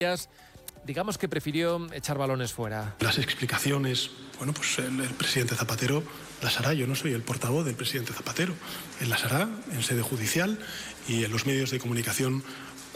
digamos que prefirió echar balones fuera. Las explicaciones, bueno, pues el presidente Zapatero las hará. Yo no soy el portavoz del presidente Zapatero. Él las hará en sede judicial y en los medios de comunicación